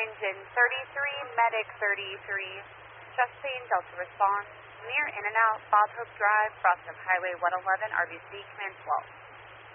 engine 33, medic 33, chest pain, Delta response, near In-N-Out, Bob Hope Drive, crossing of Highway 111, RBC, command 12.